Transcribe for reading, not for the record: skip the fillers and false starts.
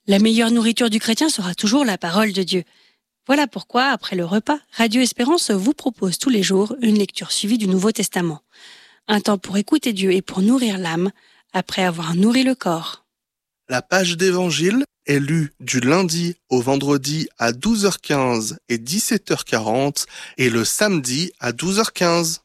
La meilleure nourriture du chrétien sera toujours la parole de Dieu. Voilà pourquoi, après le repas, Radio Espérance vous propose tous les jours une lecture suivie du Nouveau Testament. Un temps pour écouter Dieu et pour nourrir l'âme, après avoir nourri le corps. La page d'évangile est lue du lundi au vendredi à 12h15 et 17h40 et le samedi à 12h15.